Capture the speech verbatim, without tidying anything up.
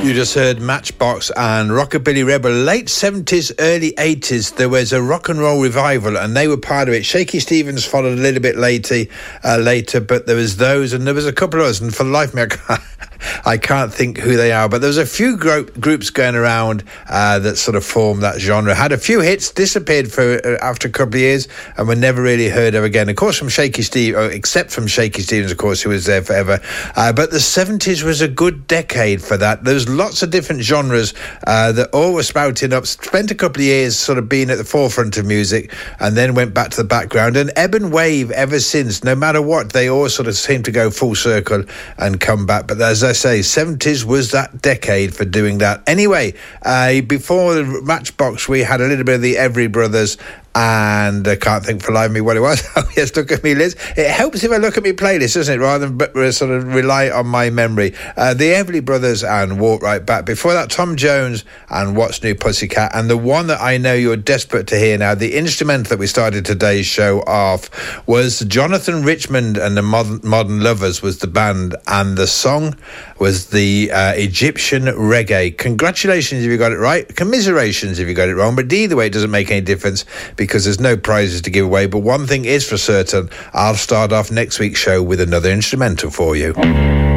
You just heard Matchbox and Rockabilly Rebel. Late seventies, early eighties, there was a rock and roll revival, and they were part of it. Shaky Stevens followed a little bit later, uh, later, but there was those, and there was a couple of others, and for the life of me, I can't, I can't think who they are, but there was a few gro- groups going around uh, that sort of formed that genre. Had a few hits, disappeared for uh, after a couple of years, and were never really heard of again. Of course, from Shaky Steve, oh, except from Shaky Stevens, of course, who was there forever. Uh, but the seventies was a good decade for that. There was lots of different genres uh, that all were sprouting up. Spent a couple of years sort of being at the forefront of music, and then went back to the background. And ebb and wave ever since. No matter what, they all sort of seem to go full circle and come back. But as I say, seventies was that decade for doing that. Anyway, uh, before the Matchbox, we had a little bit of the Everly Brothers, and I can't think for life of me what it was. Oh, yes, look at me, Liz. It helps if I look at my playlist, doesn't it, rather than but sort of rely on my memory. Uh, the Everly Brothers and Walk Right Back. Before that, Tom Jones and What's New Pussycat. And the one that I know you're desperate to hear now, the instrumental that we started today's show off, was Jonathan Richmond and the Modern, Modern Lovers was the band, and the song was the uh, Egyptian Reggae. Congratulations if you got it right. Commiserations if you got it wrong. But either way, it doesn't make any difference, because there's no prizes to give away. But one thing is for certain, I'll start off next week's show with another instrumental for you.